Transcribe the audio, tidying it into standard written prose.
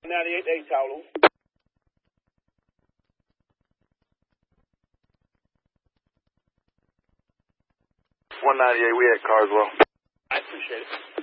98, they total. 198, we at Carswell. I appreciate it.